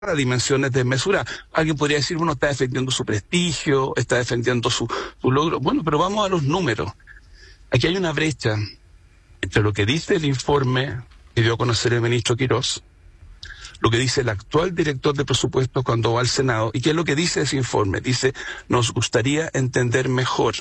a dimensiones desmesuradas. Alguien podría decir, bueno, está defendiendo su prestigio, está defendiendo su logro. Bueno, pero vamos a los números. Aquí hay una brecha entre lo que dice el informe que dio a conocer el ministro Quirós, lo que dice el actual director de presupuestos cuando va al Senado, y qué es lo que dice ese informe. Dice, nos gustaría entender mejor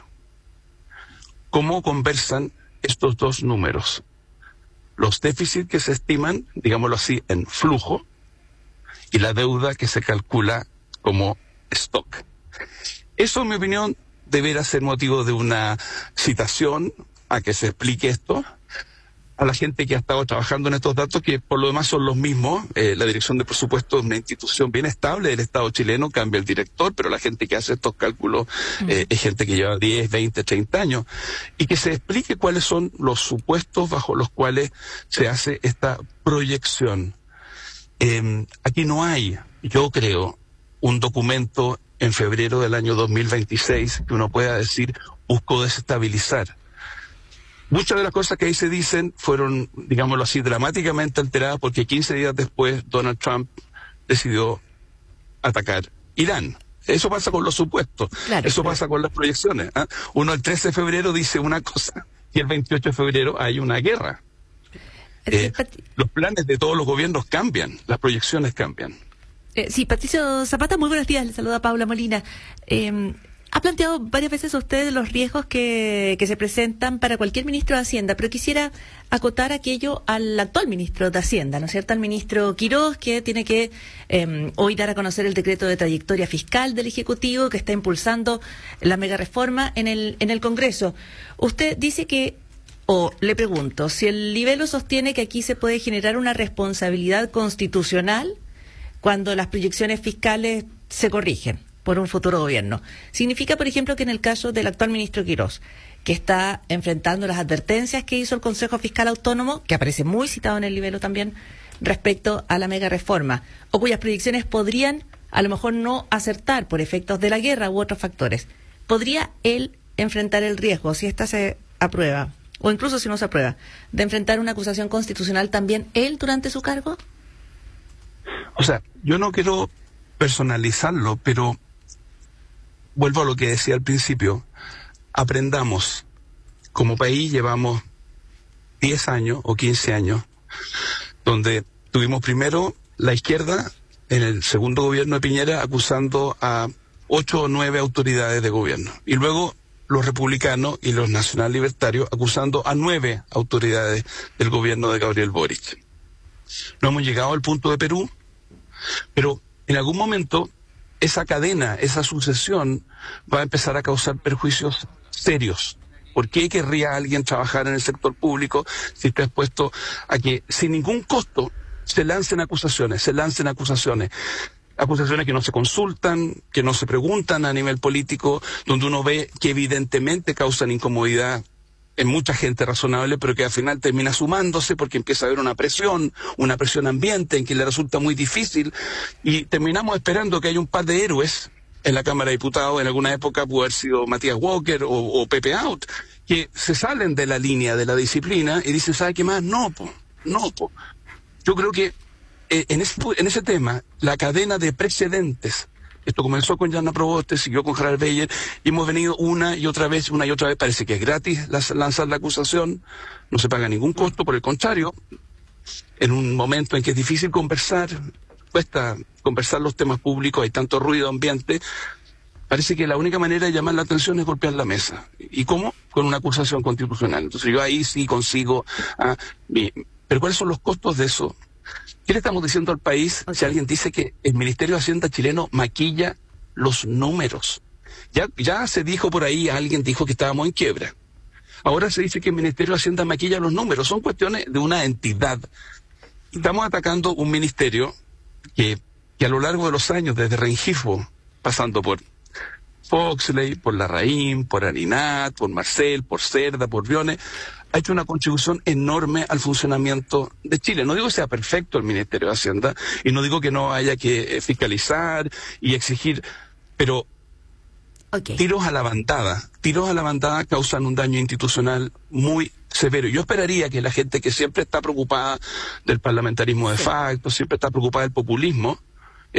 cómo conversan estos dos números. Los déficits que se estiman, digámoslo así, en flujo, y la deuda que se calcula como stock. Eso, en mi opinión, deberá ser motivo de una citación a que se explique esto a la gente que ha estado trabajando en estos datos, que por lo demás son los mismos. La Dirección de Presupuestos es una institución bien estable del Estado chileno, cambia el director, pero la gente que hace estos cálculos es gente que lleva 10, 20, 30 años. Y que se explique cuáles son los supuestos bajo los cuales se hace esta proyección. Aquí no hay, yo creo, un documento en febrero del año 2026 que uno pueda decir, busco desestabilizar. Muchas de las cosas que ahí se dicen fueron, digámoslo así, dramáticamente alteradas porque 15 días después Donald Trump decidió atacar Irán. Eso pasa con los supuestos, claro, eso pasa con las proyecciones. Uno el 13 de febrero dice una cosa y el 28 de febrero hay una guerra. Los planes de todos los gobiernos cambian, las proyecciones cambian. Sí, Patricio Zapata, muy buenos días, le saluda Paula Molina. Ha planteado varias veces usted los riesgos que se presentan para cualquier ministro de Hacienda, pero quisiera acotar aquello al actual ministro de Hacienda, ¿no es cierto?, al ministro Quirós, que tiene que hoy dar a conocer el decreto de trayectoria fiscal del Ejecutivo, que está impulsando la mega reforma en el Congreso. Usted dice que, le pregunto, si el libelo sostiene que aquí se puede generar una responsabilidad constitucional cuando las proyecciones fiscales se corrigen por un futuro gobierno. Significa, por ejemplo, que en el caso del actual ministro Quirós, que está enfrentando las advertencias que hizo el Consejo Fiscal Autónomo, que aparece muy citado en el libelo también, respecto a la mega reforma, o cuyas proyecciones podrían a lo mejor no acertar por efectos de la guerra u otros factores, ¿podría él enfrentar el riesgo, si esta se aprueba, o incluso si no se aprueba, de enfrentar una acusación constitucional también él durante su cargo? O sea, yo no quiero personalizarlo, pero vuelvo a lo que decía al principio. Aprendamos. Como país llevamos 10 años o 15 años donde tuvimos primero la izquierda en el segundo gobierno de Piñera acusando a 8 o 9 autoridades de gobierno, y luego los republicanos y los nacional libertarios acusando a 9 autoridades del gobierno de Gabriel Boric. No hemos llegado al punto de Perú, pero en algún momento esa cadena, esa sucesión va a empezar a causar perjuicios serios. ¿Por qué querría alguien trabajar en el sector público si está expuesto a que sin ningún costo se lancen acusaciones? Acusaciones que no se consultan, que no se preguntan a nivel político, donde uno ve que evidentemente causan incomodidad en mucha gente razonable, pero que al final termina sumándose porque empieza a haber una presión ambiente en que le resulta muy difícil, y terminamos esperando que haya un par de héroes en la Cámara de Diputados. En alguna época pudo haber sido Matías Walker o Pepe Out, que se salen de la línea de la disciplina y dicen, ¿sabe qué más? No. Yo creo que en ese tema, la cadena de precedentes, esto comenzó con Jana Proboste, siguió con Gerard Beyer, y hemos venido una y otra vez, parece que es gratis lanzar la acusación, no se paga ningún costo, por el contrario, en un momento en que es difícil cuesta conversar los temas públicos, hay tanto ruido ambiente, parece que la única manera de llamar la atención es golpear la mesa. ¿Y cómo? Con una acusación constitucional. Entonces yo ahí sí consigo, pero ¿cuáles son los costos de eso? ¿Qué le estamos diciendo al país si alguien dice que el Ministerio de Hacienda chileno maquilla los números? Ya se dijo por ahí, alguien dijo que estábamos en quiebra. Ahora se dice que el Ministerio de Hacienda maquilla los números. Son cuestiones de una entidad. Estamos atacando un ministerio que a lo largo de los años, desde Rengifo, pasando por Foxley, por Larraín, por Arinat, por Marcel, por Cerda, por Briones, ha hecho una contribución enorme al funcionamiento de Chile. No digo que sea perfecto el Ministerio de Hacienda, y no digo que no haya que fiscalizar y exigir, pero tiros a la bandada causan un daño institucional muy severo. Yo esperaría que la gente que siempre está preocupada del parlamentarismo de facto, siempre está preocupada del populismo,